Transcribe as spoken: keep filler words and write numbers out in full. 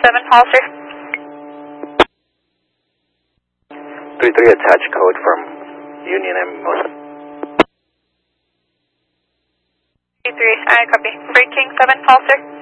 seven, Hollister. three three, attach code from Union and Mimosa. three three, I copy. Breaking seven, Hollister.